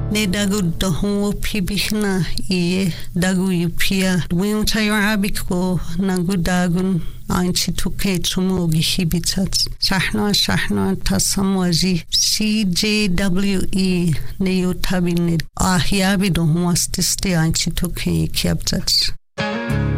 ne dagu dohu pibihna I dagu yupia wintayo abiko nagu dagun Anchi tuke tumu gihibitat Shahna tasamwaji CJWE neyo tabinid Ahyabi dohu astiste anchi tuke kiabtat